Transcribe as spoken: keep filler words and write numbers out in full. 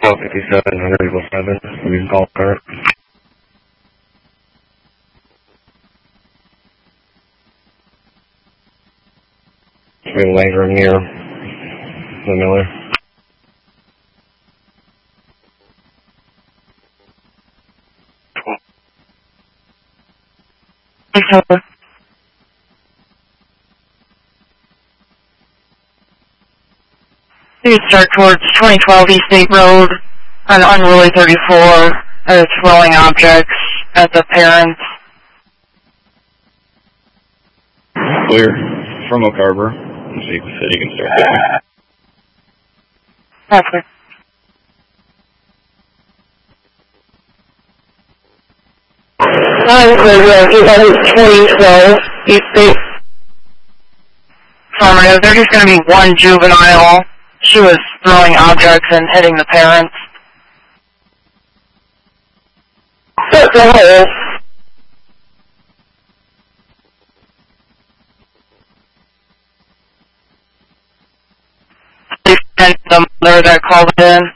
Oh, fifty-seven hundred equals seven. We can call her. We're lingering near the Miller. Okay. You start towards twenty twelve East State Road on Unruly thirty-four. There's throwing objects at the parents. Clear from Oak Harbor. So you said you can start there. That's good. Nine twenty twelve East State. Affirmative. There's just going to be one juvenile. She was throwing objects and hitting the parents. That's all. The mother that called in.